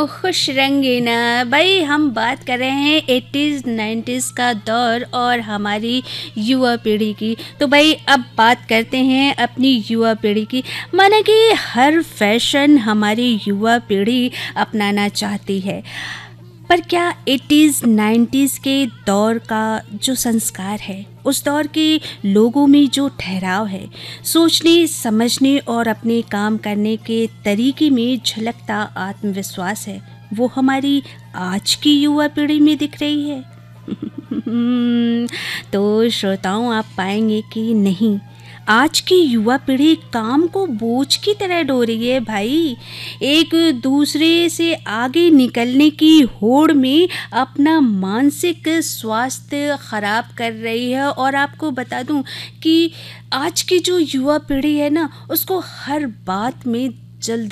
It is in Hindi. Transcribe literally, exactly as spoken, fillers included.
खुश रंगीना। भाई हम बात कर रहे हैं एटीज़ नाइंटीज़ का दौर और हमारी युवा पीढ़ी की। तो भाई अब बात करते हैं अपनी युवा पीढ़ी की। माना कि हर फैशन हमारी युवा पीढ़ी अपनाना चाहती है, पर क्या एटीज़ नाइंटीज़ के दौर का जो संस्कार है, उस दौर के लोगों में जो ठहराव है, सोचने समझने और अपने काम करने के तरीके में झलकता आत्मविश्वास है, वो हमारी आज की युवा पीढ़ी में दिख रही है? तो श्रोताओं, आप पाएंगे कि नहीं, आज की युवा पीढ़ी काम को बोझ की तरह ढो रही है भाई। एक दूसरे से आगे निकलने की होड़ में अपना मानसिक स्वास्थ्य खराब कर रही है। और आपको बता दूं कि आज की जो युवा पीढ़ी है ना, उसको हर बात में जल्द